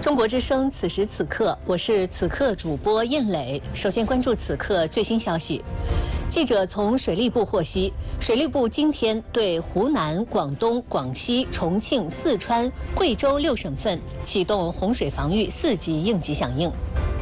中国之声，此时此刻，我是此刻主播燕磊。首先关注此刻最新消息。记者从水利部获悉，水利部今天对湖南、广东、广西、重庆、四川、贵州6省份启动洪水防御4级应急响应。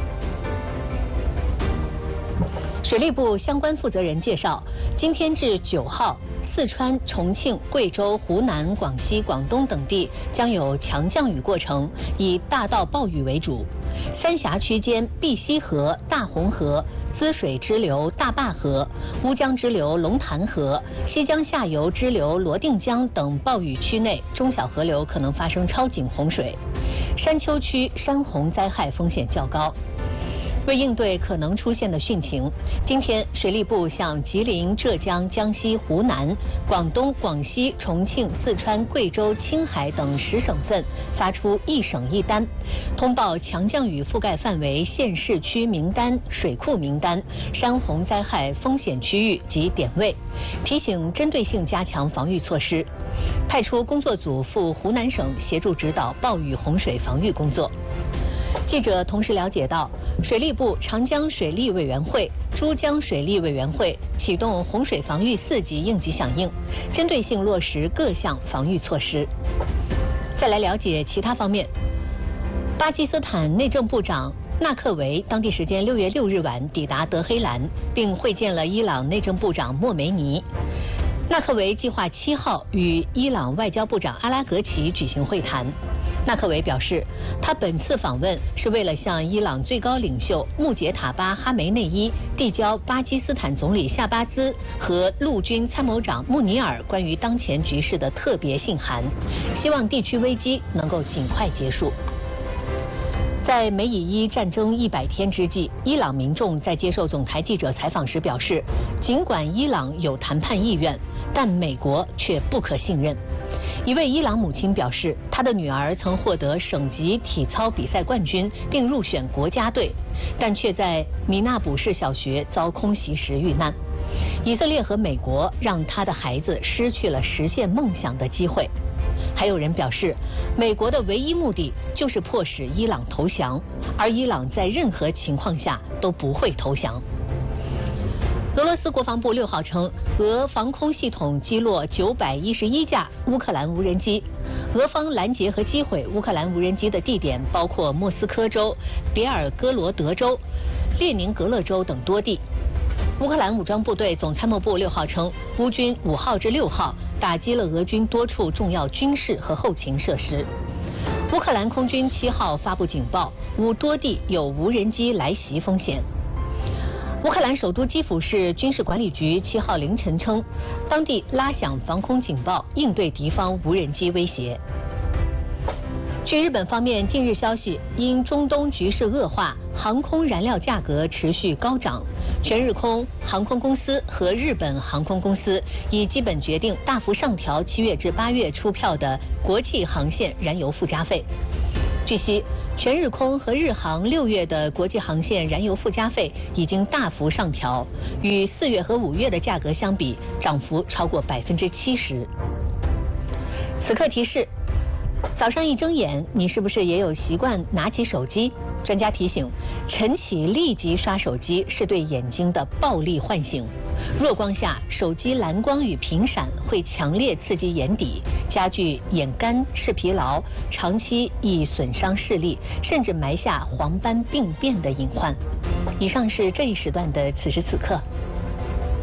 水利部相关负责人介绍，今天至9号。四川、重庆、贵州、湖南、广西、广东等地将有强降雨过程，以大到暴雨为主。三峡区间碧溪河、大洪河、滋水支流大坝河、乌江支流龙潭河、西江下游支流罗定江等暴雨区内中小河流可能发生超警洪水，山丘区山洪灾害风险较高。为应对可能出现的汛情，今天水利部向吉林、浙江、江西、湖南、广东、广西、重庆、四川、贵州、青海等10省份发出1省1单，通报强降雨覆盖范围县市区名单、水库名单、山洪灾害风险区域及点位，提醒针对性加强防御措施，派出工作组赴湖南省协助指导暴雨洪水防御工作。记者同时了解到，水利部长江水利委员会、珠江水利委员会启动洪水防御4级应急响应，针对性落实各项防御措施。再来了解其他方面，巴基斯坦内政部长纳克维当地时间6月6日晚抵达德黑兰，并会见了伊朗内政部长莫梅尼。纳克维计划7号与伊朗外交部长阿拉格齐举行会谈。纳克维表示，他本次访问是为了向伊朗最高领袖穆杰塔巴·哈梅内伊递交巴基斯坦总理夏巴兹和陆军参谋长穆尼尔关于当前局势的特别信函，希望地区危机能够尽快结束。在美以伊战争100天之际，伊朗民众在接受总台记者采访时表示，尽管伊朗有谈判意愿，但美国却不可信任。一位伊朗母亲表示，她的女儿曾获得省级体操比赛冠军，并入选国家队，但却在米纳卜市小学遭空袭时遇难。以色列和美国让她的孩子失去了实现梦想的机会。还有人表示，美国的唯一目的就是迫使伊朗投降，而伊朗在任何情况下都不会投降。俄罗斯国防部6号称，俄防空系统击落911架乌克兰无人机，俄方拦截和击毁乌克兰无人机的地点包括莫斯科州、别尔哥罗德州、列宁格勒州等多地。乌克兰武装部队总参谋部6号称，乌军5号至6号打击了俄军多处重要军事和后勤设施。乌克兰空军7号发布警报，乌多地有无人机来袭风险。乌克兰首都基辅市军事管理局7号凌晨称，当地拉响防空警报，应对敌方无人机威胁。据日本方面近日消息，因中东局势恶化，航空燃料价格持续高涨，全日空航空公司和日本航空公司已基本决定大幅上调7月至8月出票的国际航线燃油附加费。据悉，全日空和日航6月的国际航线燃油附加费已经大幅上调，与4月和5月的价格相比，涨幅超过70%。此刻提示，早上一睁眼，你是不是也有习惯拿起手机？专家提醒，晨起立即刷手机是对眼睛的暴力唤醒。弱光下，手机蓝光与频闪会强烈刺激眼底，加剧眼干、视疲劳，长期易损伤视力，甚至埋下黄斑病变的隐患。以上是这一时段的此时此刻。